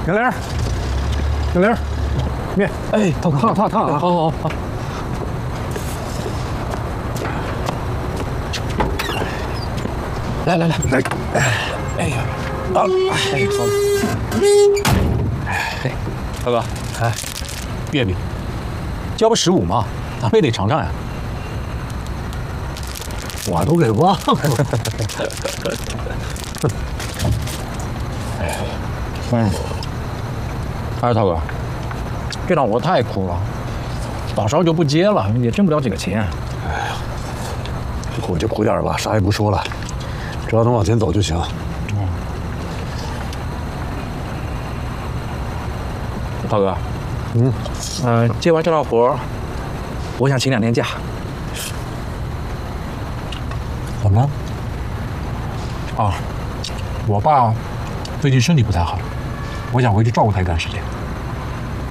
小玲，小玲，面， 哎，烫啊！好。来，哎呀，好了，哎，好了。哎，大哥，哎，月饼，交不15嘛，咱们也得尝尝呀。 我都给忘了。 哎，涛哥，这趟活太苦了，早上就不接了，也挣不了几个钱。 苦就苦点吧，啥也不说了，只要能往前走就行。 涛哥，接完这套活，我想请2天假。 怎么了？ 啊，我爸最近身体不太好，我想回去照顾他一段时间。